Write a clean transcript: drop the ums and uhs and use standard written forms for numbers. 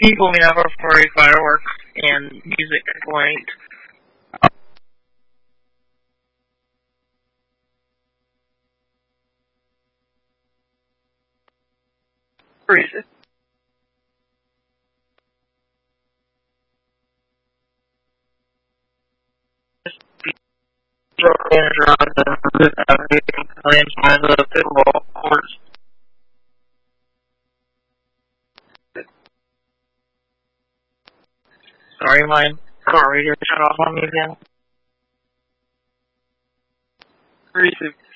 People may never for fireworks and music complaint. Reason. Plans by the pickleball courts. Sorry, my car radio shut off on me again. Reason.